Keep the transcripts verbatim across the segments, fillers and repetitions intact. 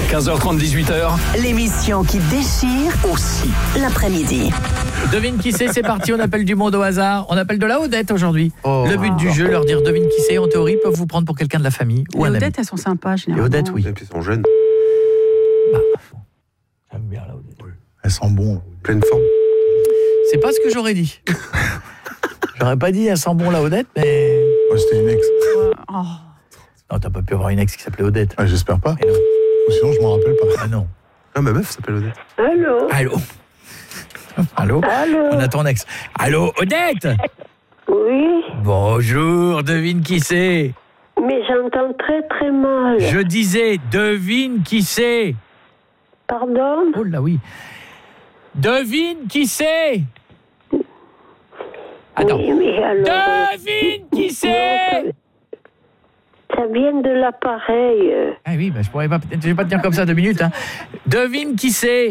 quinze heures trente, dix-huit heures. L'émission qui déchire aussi l'après-midi. Devine qui c'est, c'est parti, on appelle du monde au hasard. On appelle de la Odette aujourd'hui. Oh. Le but du jeu, leur dire devine qui c'est, en théorie, peuvent vous prendre pour quelqu'un de la famille ou Les un ami. Odettes, elles sont sympas, Les généralement. Odette, oui. Et puis elles sont jeunes, Bah, j'aime bien la Odette. Elles sont bons. pleine forme. C'est pas ce que j'aurais dit. J'aurais pas dit elle sent bon la Odette, mais... Moi, c'était une ex. Oh. Non, t'as pas pu avoir une ex qui s'appelait Odette. Ah, j'espère pas. Mais non. Ou sinon, je m'en rappelle pas. Ah non. Ah, ma meuf s'appelle Odette. Allô Allô. Allô. Allô On a ton ex. Allô, Odette. Oui, Bonjour, devine qui c'est. mais j'entends très très mal. Je disais, devine qui c'est. Pardon? Oh là oui. Devine qui c'est. Attends. Oui, mais alors... Devine qui c'est. Ça vient de l'appareil. Ah oui, bah, je pourrais pas, je vais pas tenir comme ça deux minutes. Hein. Devine qui c'est.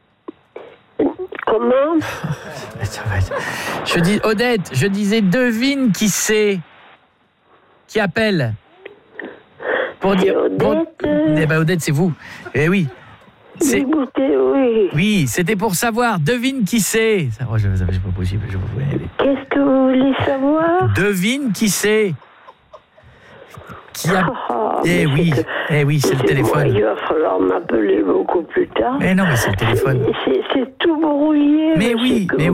Comment? Ça va être- Je dis Odette, je disais devine qui c'est. Qui appelle. Pour C'est dire. pour- Odette. Eh ben Odette, c'est vous. Eh oui. C'est. Écoutez, oui. Oui, c'était pour savoir. Devine qui c'est. Ça, oh, je, c'est pas possible. Je vous y aller. Qu'est-ce que vous voulez savoir? Devine qui c'est. Qui a. Ah, Eh mais oui, c'est- eh oui, c'est le c'est- téléphone. Il va falloir m'appeler beaucoup plus tard. Mais non, mais c'est le téléphone. C'est, c'est tout brouillé. Mais je oui, sais que mais vous